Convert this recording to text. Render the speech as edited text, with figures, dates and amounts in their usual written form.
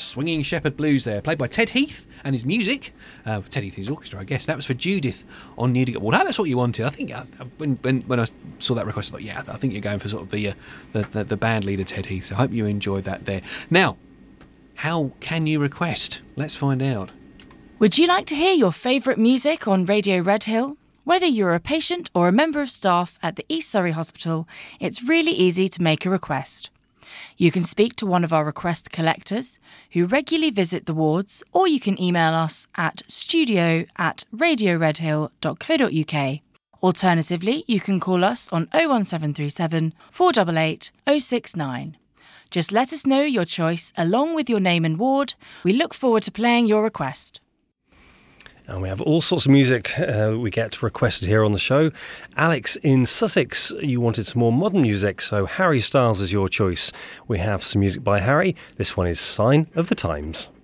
Swinging Shepherd Blues there, played by Ted Heath and his music. Ted Heath, his orchestra, I guess. That was for Judith on Newdigate Ward. Oh, that's what you wanted. I think when I saw that request, I thought, yeah, I think you're going for sort of the band leader, Ted Heath. So I hope you enjoyed that there. Now, how can you request? Let's find out. Would you like to hear your favourite music on Radio Redhill? Whether you're a patient or a member of staff at the East Surrey Hospital, it's really easy to make a request. You can speak to one of our request collectors who regularly visit the wards, or you can email us at studio@radioredhill.co.uk. Alternatively, you can call us on 01737 488 069. Just let us know your choice along with your name and ward. We look forward to playing your request. And we have all sorts of music we get requested here on the show. Alex in Sussex, you wanted some more modern music, so Harry Styles is your choice. We have some music by Harry. This one is Sign of the Times.